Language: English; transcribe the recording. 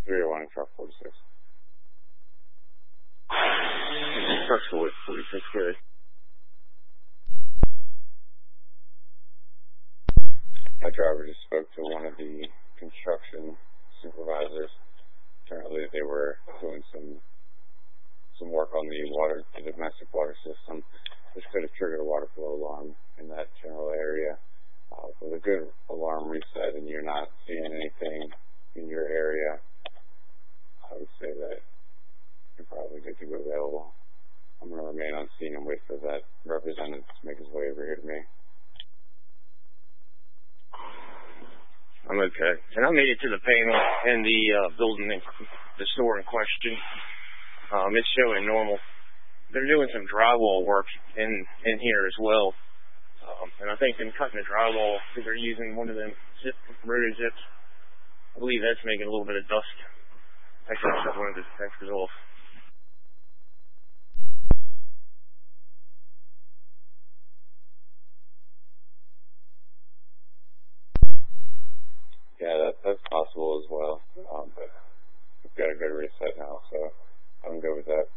301 and truck 46. Truck 46, good. My driver just spoke to one of the construction supervisors. Apparently they were doing some work on the domestic water system, which could have triggered a water flow alarm in that general area. With a good alarm reset and you're not seeing anything in your area, I would say that you're probably good to go available. I'm going to remain on scene and wait for that representative to make his way over here to me. I'm okay. And I made it to the panel in the building, the store in question. It's showing normal. They're doing some drywall work in here as well. And I think them cutting the drywall because they're using one of them rotary zips. I believe that's making a little bit of dust. I should shut one of the detectors off. Yeah, that's possible as well. But we've got a good reset now, so I'm good with that.